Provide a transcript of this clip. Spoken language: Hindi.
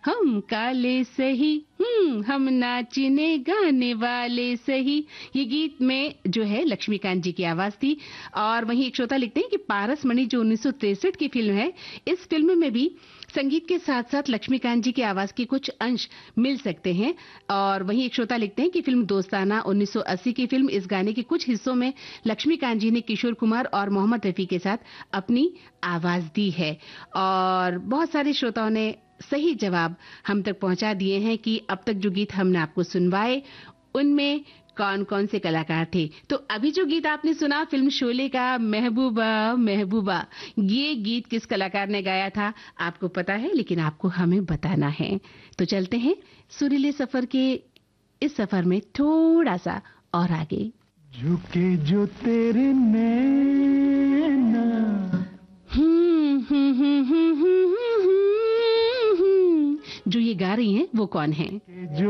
हम काले सही, हम नाचने गाने वाले सही। ये गीत में जो है लक्ष्मीकांत जी की आवाज थी। और वहीं एक श्रोता लिखते हैं कि पारस मणि जो 1963 की फिल्म है, इस फिल्म में भी संगीत के साथ साथ लक्ष्मीकांत जी की आवाज के कुछ अंश मिल सकते हैं। और वहीं एक श्रोता लिखते हैं कि फिल्म दोस्ताना 1980 की फिल्म, इस गाने के कुछ हिस्सों में लक्ष्मीकांत जी ने किशोर कुमार और मोहम्मद रफी के साथ अपनी आवाज दी है। और बहुत सारे श्रोताओं ने सही जवाब हम तक पहुंचा दिए हैं कि अब तक जो गीत हमने आपको सुनवाए उनमें कौन कौन से कलाकार थे। तो अभी जो गीत आपने सुना फिल्म शोले का महबूबा महबूबा, ये गीत किस कलाकार ने गाया था आपको पता है, लेकिन आपको हमें बताना है। तो चलते हैं सुरीले सफर के इस सफर में थोड़ा सा और आगे। झुके जो तेरे नैना, जो ये गा रही हैं वो कौन है?